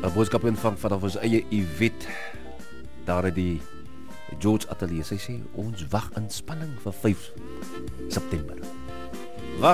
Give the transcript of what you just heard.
boodskap ontvang vanaf ons eie Yvette daar in die George Atelier. Sy sê ons wag in spanning vir 5 September.